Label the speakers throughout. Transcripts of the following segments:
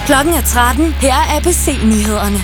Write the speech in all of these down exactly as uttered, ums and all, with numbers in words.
Speaker 1: Klokken er tretten. Her er A B C-nyhederne.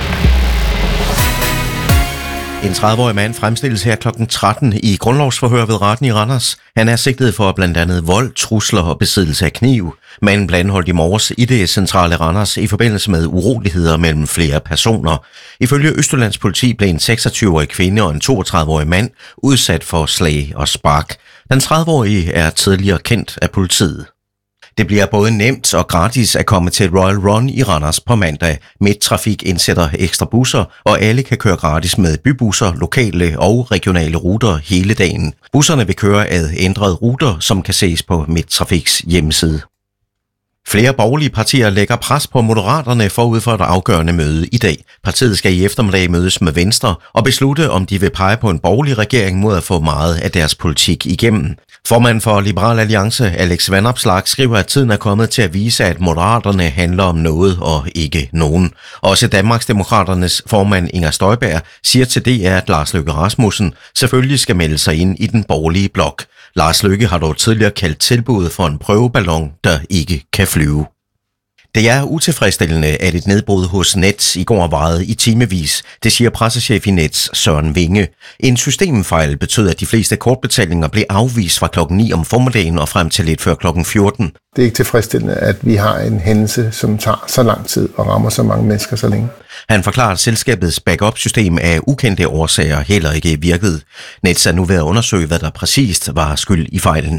Speaker 2: En tredive-årig mand fremstilles her klokken tretten i grundlovsforhør ved retten i Randers. Han er sigtet for blandt andet vold, trusler og besiddelse af kniv. Manden blev anholdt i morges i det centrale Randers i forbindelse med uroligheder mellem flere personer. Ifølge Østjyllands politi blev en seksogtyve-årig kvinde og en toogtredive-årig mand udsat for slag og spark. Den tredive-årige er tidligere kendt af politiet. Det bliver både nemt og gratis at komme til Royal Run i Randers på mandag. Midttrafik indsætter ekstra busser, og alle kan køre gratis med bybusser, lokale og regionale ruter hele dagen. Busserne vil køre ad ændrede ruter, som kan ses på Midttrafiks hjemmeside. Flere borgerlige partier lægger pres på Moderaterne forud for et afgørende møde i dag. Partiet skal i eftermiddag mødes med Venstre og beslutte, om de vil pege på en borgerlig regering mod at få meget af deres politik igennem. Formanden for Liberal Alliance, Alex Vanopslagh, skriver, at tiden er kommet til at vise, at Moderaterne handler om noget og ikke nogen. Også Danmarksdemokraternes formand Inger Støjberg siger til D R, at Lars Løkke Rasmussen selvfølgelig skal melde sig ind i den borgerlige blok. Lars Løkke har dog tidligere kaldt tilbuddet for en prøveballon, der ikke kan flyve. Det er utilfredsstillende, at et nedbrud hos Nets i går varede i timevis. Det siger pressechef i Nets, Søren Winge. En systemfejl betød, at de fleste kortbetalinger blev afvist fra klokken ni om formiddagen og frem til lidt før klokken fjorten.
Speaker 3: Det er ikke tilfredsstillende, at vi har en hændelse, som tager så lang tid og rammer så mange mennesker så længe.
Speaker 2: Han forklarer, at selskabets backup-system af ukendte årsager heller ikke virkede. Nets er nu ved at undersøge, hvad der præcist var skyld i fejlen.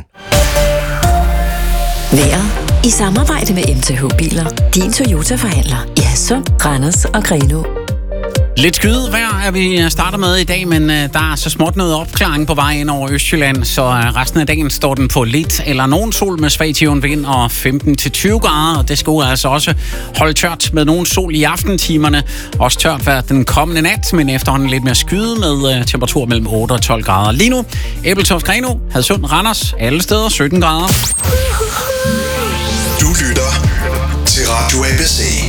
Speaker 4: Vejret i samarbejde med M T H Biler. Din Toyota-forhandler i Hadsund, Randers og Grenaa.
Speaker 5: Lidt skyet vejr er vi starter med i dag, men der er så småt noget opklaring på vej ind over Østjylland, så resten af dagen står den på lidt eller nogen sol med svag til vind og femten til tyve grader, og det skal altså også holde tørt med nogen sol i aftentimerne. Også tørt vejr den kommende nat, men efterhånden lidt mere skyde med temperatur mellem otte og tolv grader. Lige nu, Ebeltoft, Grenaa, Hadsund, Randers, alle steder sytten grader.
Speaker 6: Du lytter til Radio A B C.